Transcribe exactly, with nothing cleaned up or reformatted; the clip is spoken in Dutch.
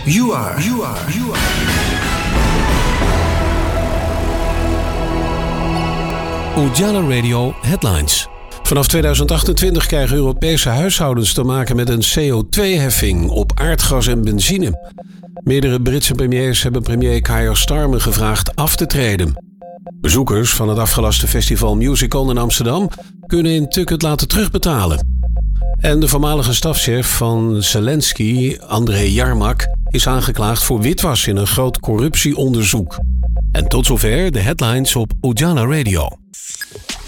You are. You are. You are. Ujala Radio Headlines. Vanaf tweeduizend achtentwintig krijgen Europese huishoudens te maken met een C O twee heffing op aardgas en benzine. Meerdere Britse premiers hebben premier Keir Starmer gevraagd af te treden. Bezoekers van het afgelaste festival Musical in Amsterdam kunnen in Tuk het laten terugbetalen. En de voormalige stafchef van Zelensky, Andrei Yermak, is aangeklaagd voor witwas in een groot corruptieonderzoek. En tot zover de headlines op Ujala Radio.